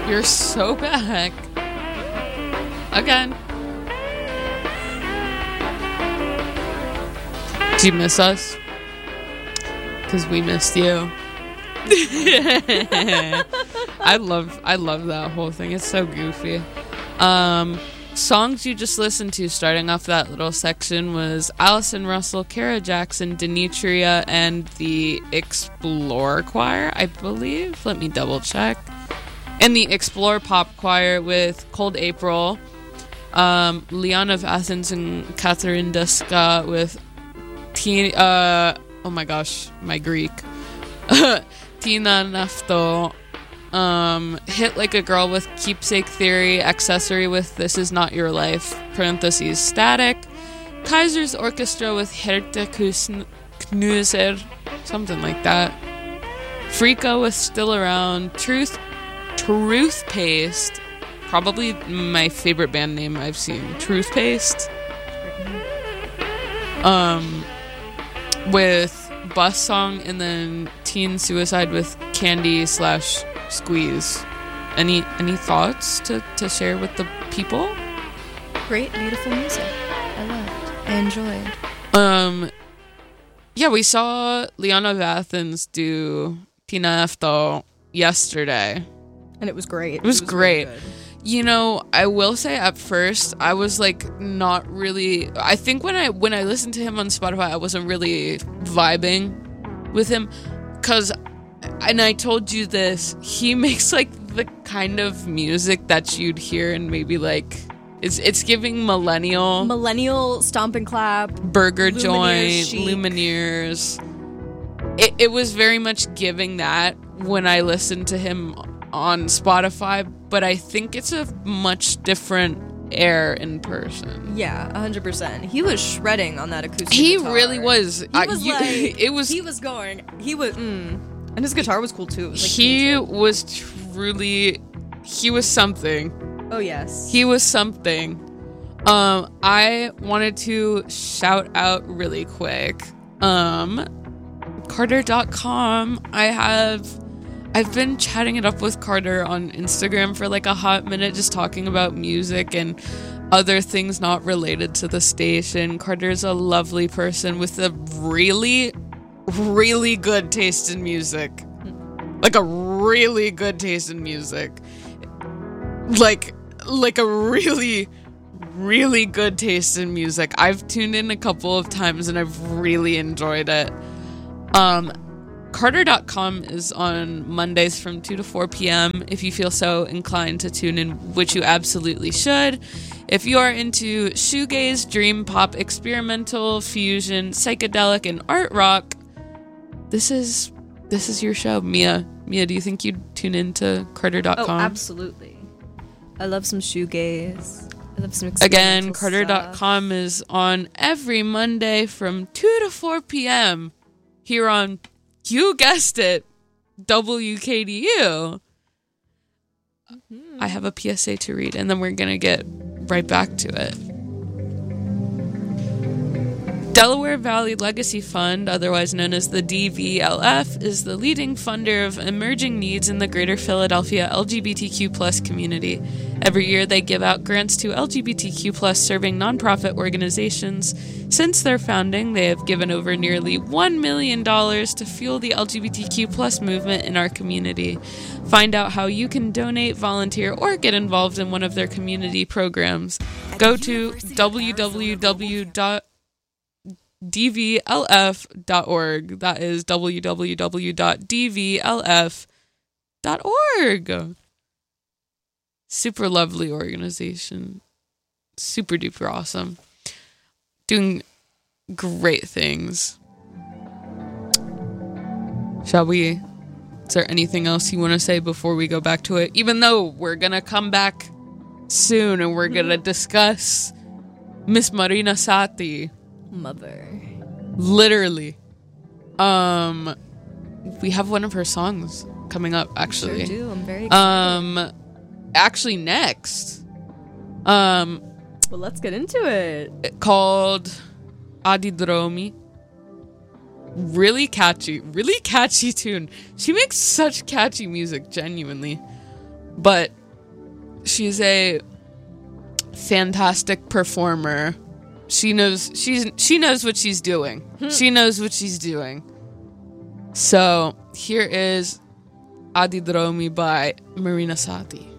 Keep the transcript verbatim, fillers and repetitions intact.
You're so back. Again. Do you miss us? Because we missed you. I love I love that whole thing. It's so goofy. Um, songs you just listened to starting off that little section was Allison Russell, Kara Jackson, Denitria, and the Explore Choir, I believe. Let me double check. And the Explore Pop Choir with Cold April, um, Leon of Athens and Catherine Duska with T- uh, oh my gosh, my Greek. Tina Nafto, um, Hit Like a Girl with Keepsake Theory, Accessory with This Is Not Your Life, parentheses, Static, Kaiser's Orchestra with Herte Knuser, something like that, Freaka with Still Around, Truth, Truthpaste, probably my favorite band name I've seen, Truthpaste, um, with Bus Song, and then Teen Suicide with Candy slash Squeeze. Any any thoughts to, to share with the people? Great, beautiful music. I loved. I enjoyed. Um, yeah, we saw Leon of Athens do Tina Nafto yesterday. And it was great. It was, it was great. Really You know, I will say at first I was like not really. I think when I when I listened to him on Spotify, I wasn't really vibing with him, cause, and I told you this, he makes like the kind of music that you'd hear and maybe like it's it's giving millennial millennial stomp and clap, burger Lumineers joint, chic. Lumineers. It it was very much giving that when I listened to him on Spotify, but I think it's a much different air in person. Yeah, one hundred percent. He was shredding on that acoustic He guitar. really was. He I- was you- like, it was. he was going, he was, mm. And his guitar was cool too. It was like he cool too. was truly, he was something. Oh yes. He was something. Um, I wanted to shout out really quick. Um, Carter dot com. I have. I've been chatting it up with Carter on Instagram for like a hot minute, just talking about music and other things not related to the station. Carter's a lovely person with a really, really good taste in music. Like a really good taste in music. Like, like a really, really good taste in music. I've tuned in a couple of times and I've really enjoyed it. Um, Carter dot com is on Mondays from two to four p.m. if you feel so inclined to tune in, which you absolutely should. If you are into shoegaze, dream pop, experimental, fusion, psychedelic, and art rock, this is this is your show. Mia, Mia, do you think you'd tune into Carter dot com? Oh, absolutely. I love some shoegaze. I love some Again, experimental Carter dot com stuff. is on every Monday from two to four p.m. here on, you guessed it, W K D U. Mm-hmm. I have a P S A to read, and then we're going to get right back to it. Delaware Valley Legacy Fund, otherwise known as the D V L F, is the leading funder of emerging needs in the greater Philadelphia L G B T Q plus community. Every year they give out grants to L G B T Q plus serving nonprofit organizations. Since their founding, they have given over nearly one million dollars to fuel the L G B T Q plus movement in our community. Find out how you can donate, volunteer, or get involved in one of their community programs. Go to w w w dot d v l f dot org. That is w w w dot d v l f dot org. Super lovely organization. Super duper awesome. Doing great things. Shall we? Is there anything else you want to say before we go back to it? Even though we're going to come back soon and we're going to discuss Miss Marina Sati. Mother. Literally. Um, we have one of her songs coming up, actually. Sure do. I'm very excited. Um, actually next. Um, well, let's get into it. Called Adidromi. Really catchy, really catchy tune. She makes such catchy music, genuinely. but she's a fantastic performer. She knows she's she knows what she's doing. She knows what she's doing. So here is Adidromi by Marina Sati.